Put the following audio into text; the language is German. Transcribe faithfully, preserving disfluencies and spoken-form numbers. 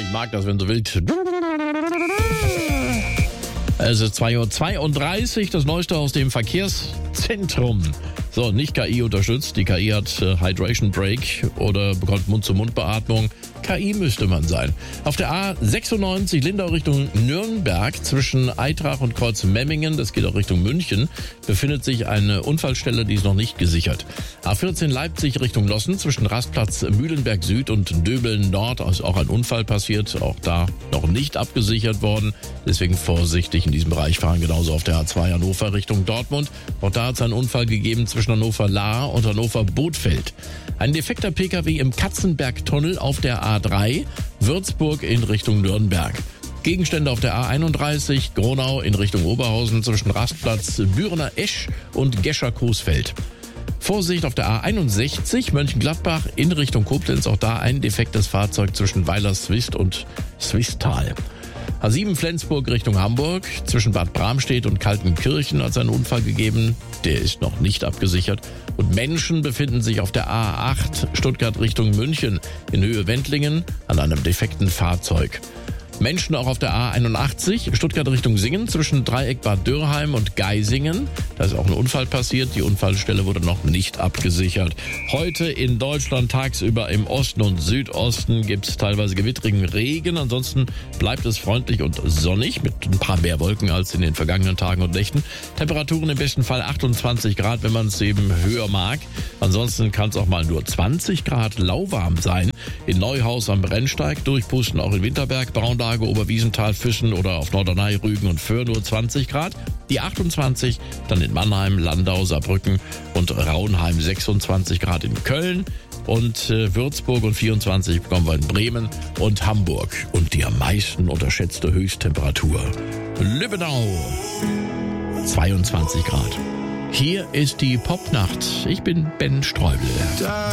Ich mag das, wenn so wild. Es ist zwei Uhr zweiunddreißig, das Neueste aus dem Verkehrszentrum. So, nicht K I unterstützt. Die K I hat äh, Hydration Break oder bekommt Mund-zu-Mund-Beatmung. K I müsste man sein. Auf der A sechsundneunzig Lindau Richtung Nürnberg zwischen Eitrach und Kreuz-Memmingen, das geht auch Richtung München, befindet sich eine Unfallstelle, die ist noch nicht gesichert. A vierzehn Leipzig Richtung Lossen zwischen Rastplatz Mühlenberg Süd und Döbeln Nord ist auch ein Unfall passiert. Auch da noch nicht abgesichert worden. Deswegen vorsichtig in diesem Bereich fahren. Genauso auf der A zwei Hannover Richtung Dortmund. Auch da hat es einen Unfall gegeben zwischen Hannover-Lahr und Hannover-Bothfeld. Ein defekter Pkw im Katzenbergtunnel auf der A drei, Würzburg in Richtung Nürnberg. Gegenstände auf der A einunddreißig, Gronau in Richtung Oberhausen zwischen Rastplatz Bürener Esch und Gescher-Coesfeld. Vorsicht auf der A einundsechzig, Mönchengladbach in Richtung Koblenz, auch da ein defektes Fahrzeug zwischen Weilerswist und Swisttal. A sieben Flensburg Richtung Hamburg, zwischen Bad Bramstedt und Kaltenkirchen hat es einen Unfall gegeben, der ist noch nicht abgesichert. Und Menschen befinden sich auf der A acht Stuttgart Richtung München in Höhe Wendlingen an einem defekten Fahrzeug. Menschen auch auf der A einundachtzig, Stuttgart Richtung Singen, zwischen Dreieck Bad Dürrheim und Geisingen. Da ist auch ein Unfall passiert. Die Unfallstelle wurde noch nicht abgesichert. Heute in Deutschland tagsüber im Osten und Südosten gibt es teilweise gewittrigen Regen. Ansonsten bleibt es freundlich und sonnig mit ein paar mehr Wolken als in den vergangenen Tagen und Nächten. Temperaturen im besten Fall achtundzwanzig Grad, wenn man es eben höher mag. Ansonsten kann es auch mal nur zwanzig Grad lauwarm sein. In Neuhaus am Brennsteig, durchpusten auch in Winterberg, Braunlage, Oberwiesenthal, Füssen oder auf Norderney, Rügen und Föhr nur zwanzig Grad. Die achtundzwanzig, dann in Mannheim, Landau, Saarbrücken und Raunheim sechsundzwanzig Grad in Köln. Und äh, Würzburg und vierundzwanzig bekommen wir in Bremen und Hamburg. Und die am meisten unterschätzte Höchsttemperatur, Lübbenau, zweiundzwanzig Grad. Hier ist die Popnacht. Ich bin Ben Streubel.